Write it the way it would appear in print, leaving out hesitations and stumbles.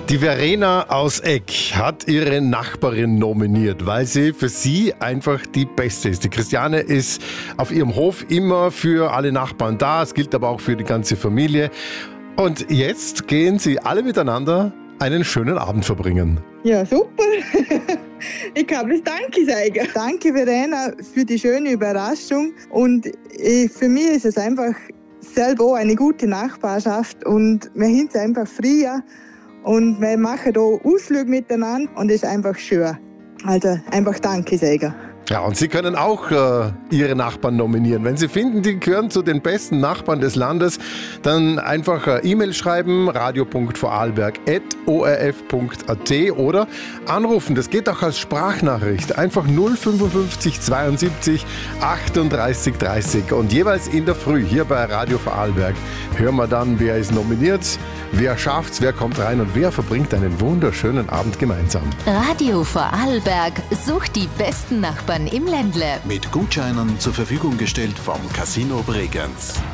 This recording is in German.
Die Verena aus Eck hat ihre Nachbarin nominiert, weil sie für sie einfach die Beste ist. Die Christiane ist auf ihrem Hof immer für alle Nachbarn da. Es gilt aber auch für die ganze Familie. Und jetzt gehen sie alle miteinander einen schönen Abend verbringen. Ja, super. Ich kann bloß Danke sagen. Danke, Verena, für die schöne Überraschung. Und für mich ist es einfach selber auch eine gute Nachbarschaft. Und wir haben es einfach früher. Und wir machen hier Ausflüge miteinander und es ist einfach schön. Also einfach Danke sagen. Ja, und Sie können auch Ihre Nachbarn nominieren. Wenn Sie finden, die gehören zu den besten Nachbarn des Landes, dann einfach E-Mail schreiben, radio.vorarlberg@orf.at oder anrufen. Das geht auch als Sprachnachricht. Einfach 055 72 38 30. Und jeweils in der Früh hier bei Radio Vorarlberg hören wir dann, wer ist nominiert, wer schafft's, wer kommt rein und wer verbringt einen wunderschönen Abend gemeinsam. Radio Vorarlberg sucht die besten Nachbarn im Ländle. Mit Gutscheinen zur Verfügung gestellt vom Casino Bregenz.